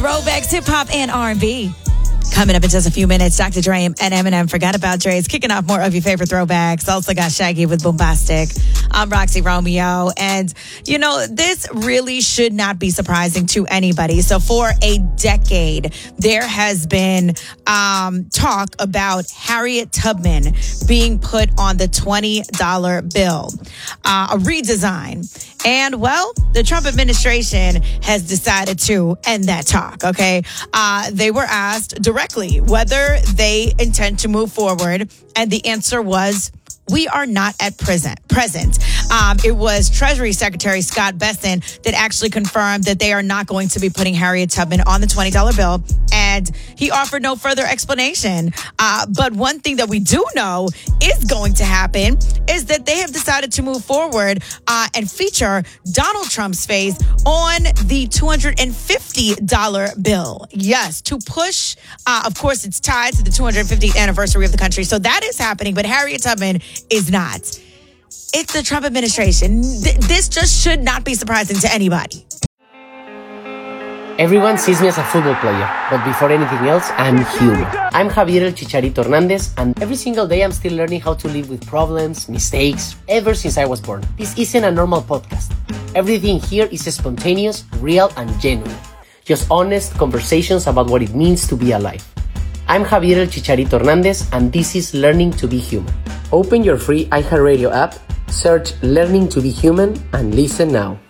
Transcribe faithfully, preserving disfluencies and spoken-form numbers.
Throwbacks, hip hop, and R and B. Coming up in just a few minutes, Doctor Dre and Eminem Forgot About Dre is kicking off more of your favorite throwbacks. Also got Shaggy with Boombastic. I'm Roxy Romeo. And, you know, this really should not be surprising to anybody. So for a decade, there has been um, talk about Harriet Tubman being put on the twenty dollar bill, uh, a redesign. And, well, the Trump administration has decided to end that talk, okay? Uh, they were asked directly whether they intend to move forward, and the answer was, we are not at present. present. Um, it was Treasury Secretary Scott Bessent that actually confirmed that they are not going to be putting Harriet Tubman on the twenty dollar bill, and he offered no further explanation. Uh, but one thing that we do know is going to happen is that they have decided to move forward uh, and feature Donald Trump's face on the two hundred fifty dollar bill. Yes, to push, uh, of course, it's tied to the two hundred fiftieth anniversary of the country. So that is happening, but Harriet Tubman is not. It's the Trump administration. Th- this just should not be surprising to anybody. Everyone sees me as a football player, but before anything else, I'm human. I'm Javier El Chicharito Hernandez, and every single day I'm still learning how to live with problems, mistakes, ever since I was born. This isn't a normal podcast. Everything here is spontaneous, real, and genuine. Just honest conversations about what it means to be alive. I'm Javier El Chicharito Hernandez, and this is Learning to Be Human. Open your free iHeartRadio app, search Learning to Be Human, and listen now.